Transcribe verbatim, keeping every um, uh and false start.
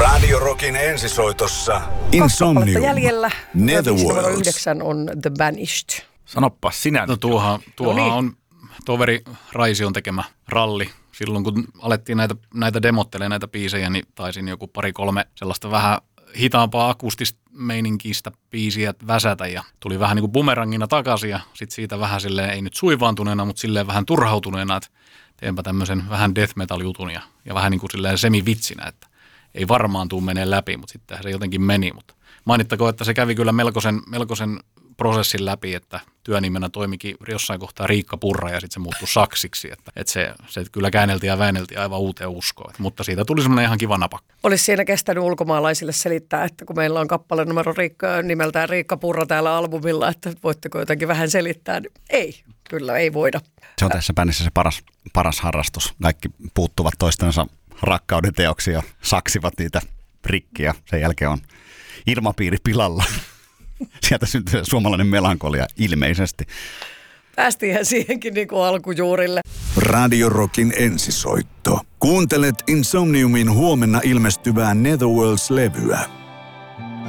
Radio Rockin ensisoitossa Insomnium. Jäljellä. Netherworlds. yhdeksän on The Banished. Sanoppa sinä. No tuohan, tuohan No niin. on toveri Raision tekemä ralli. Silloin kun alettiin näitä, näitä demottelemaan näitä biisejä, niin taisin joku pari kolme sellaista vähän hitaampaa akustista meininkistä biisiä väsätä ja tuli vähän niin kuin bumerangina takaisin ja sitten siitä vähän silleen, ei nyt suivaantuneena, mutta silleen vähän turhautuneena, että teenpä tämmöisen vähän death metal jutun ja, ja vähän niin kuin silleen semivitsinä, että ei varmaan tuu menee läpi, mutta sittenhän se jotenkin meni, mutta mainittakoon, että se kävi kyllä melkoisen, melkoisen prosessin läpi, että työnimenä toimikin jossain kohtaa Riikka Purra ja sitten se muuttui saksiksi, että, että se, se kyllä käänneltiin ja väänneltiin aivan uuteen uskoon, mutta siitä tuli semmoinen ihan kiva napakka. Olisi siinä kestänyt ulkomaalaisille selittää, että kun meillä on kappale numero Riikka, nimeltään Riikka Purra täällä albumilla, että voitteko jotenkin vähän selittää. Ei, kyllä ei voida. Se on tässä bändissä se paras, paras harrastus. Kaikki puuttuvat toistensa rakkauden teoksia ja saksivat niitä rikkiä. Sen jälkeen on ilmapiiri pilalla. Sieltä syntyy suomalainen melankolia ilmeisesti. Päästiinhän siihenkin niin kuin alkujuurille. Radio Rockin ensisoitto. Kuuntelet Insomniumin huomenna ilmestyvää Netherworlds-levyä.